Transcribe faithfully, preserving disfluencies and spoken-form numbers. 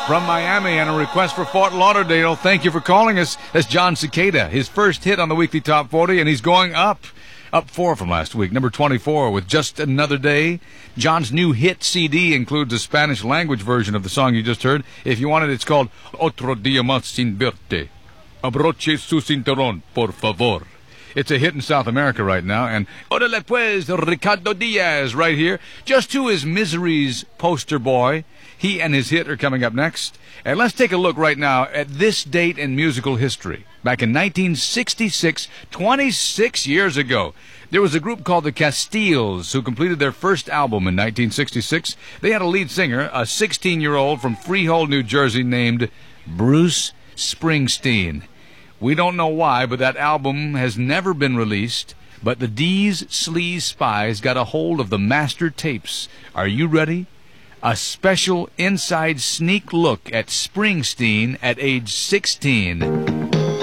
from Miami and a request for Fort Lauderdale. Thank you for calling us. That's John Cicada, his first hit on the Weekly Top forty, and he's going up. Up four from last week, number twenty-four with Just Another Day. John's new hit C D includes a Spanish language version of the song you just heard. If you want it, it's called Otro Día Más Sin Verte. Abroche su cinturón, por favor. It's a hit in South America right now, and Orale pues, Ricardo Diaz right here, just to his Misery's poster boy. He and his hit are coming up next. And let's take a look right now at this date in musical history. Back in nineteen sixty-six, twenty-six years ago, there was a group called the Castiles who completed their first album in nineteen sixty-six. They had a lead singer, a sixteen-year-old from Freehold, New Jersey, named Bruce Springsteen. We don't know why, but that album has never been released. But the D's Sleaze Spies got a hold of the master tapes. Are you ready? A special inside sneak look at Springsteen at age sixteen.